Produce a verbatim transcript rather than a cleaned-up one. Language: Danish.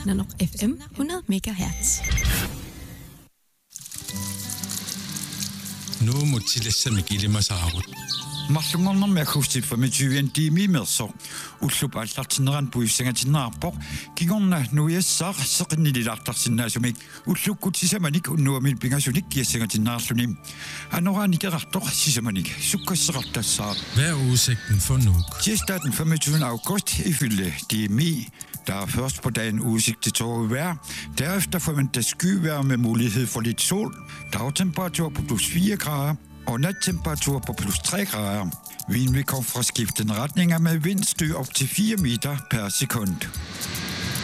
Nanok F M hundrede megahertz. Nu må tillæse med gilde saarut. Marlungarner med akustik for med tyve timer med så. Uslub allartinran puisanga tinarpo. Kigonna nu jeg sar sakni det allartinasumik. Uslub kutsisamanik nu amil pingasunik kiesanga tinarsunim. Anoran ikerartor sisamanik. Sukkasartassar. Hvad er udsigten for nu? Tirsdag den femogtyvende august ifølge D M I. Der er først på dagen udsigt til tåget vejr. Derefter forventes skyvejr med mulighed for lidt sol. Dagtemperatur på plus fire grader og nattemperatur på plus tre grader. Vinden vil komme fra skiftende retninger med vindstød op til fire meter per sekund.